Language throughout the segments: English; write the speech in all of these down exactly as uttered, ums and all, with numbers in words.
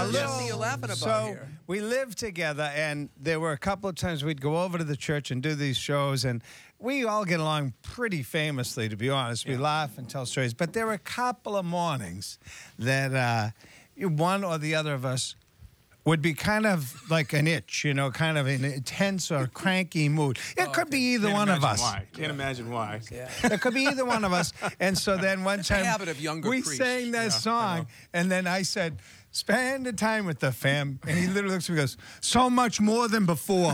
little- Jesse you're laughing about so here? we lived together, and there were a couple of times we'd go over to the church and do these shows, and we all get along pretty famously, to be honest. We laugh and tell stories, but there were a couple of mornings that uh, one or the other of us would be kind of like an itch, you know, kind of an intense or cranky mood. It Oh, could okay. be either Can't one of imagine us. Why? Can't imagine why. Yeah. It could be either one of us. And so then one It's a time habit of younger we priests. sang that Yeah, I song, know. and then I said, spend the time with the fam. And he literally looks at me and goes, so much more than before.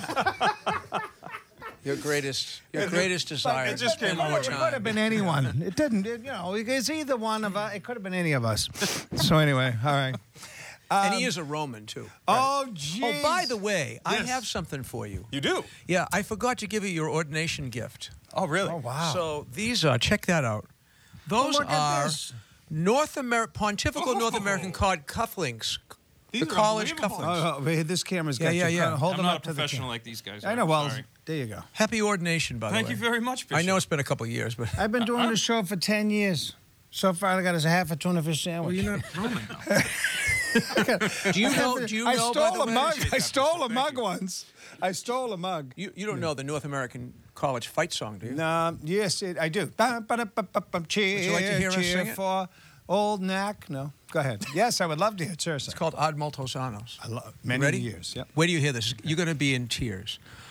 Your greatest, your greatest desire. it just to spend came more over. It could time. have been anyone. It didn't, it, you know, it's either one of us. It could have been any of us. So anyway, all right. And he is a Roman too. Oh, geez. Oh, by the way, I Yes. have something for you. You do? Yeah, I forgot to give you your ordination gift. Oh, really? Oh, wow. So these are, check that out. Those look at are this. North Amer- Pontifical North Oh. American Card cufflinks. These the are college unbelievable. cufflinks. Oh, oh, this camera's got Yeah, you. yeah, yeah. Hold I'm them not up a to the professional camera. like these guys. I are. know. Well, Sorry. there you go. Happy ordination, by Thank the way. you very much, I know Bishop. it's been a couple of years, but I've been doing Uh-uh. the show for ten years. So far, I got us a half a tuna fish sandwich. Well, you're not Roman, though. do you know? Do you know? I by stole the a way- mug. Appreciate I that, stole a Bishop. mug Thank you. once. I stole a mug. You, you don't know the North American College fight song, do you? No, yes, it, I do. Ba- ba- da- ba- ba- ba- Cheer, you like to hear us cheer sing it? for old Knack. No, go ahead. Yes, I would love to hear it. Seriously. It's called Ad Multos Annos. I love many Ready? years. Yep. Where do you hear this? You're going to be in tears.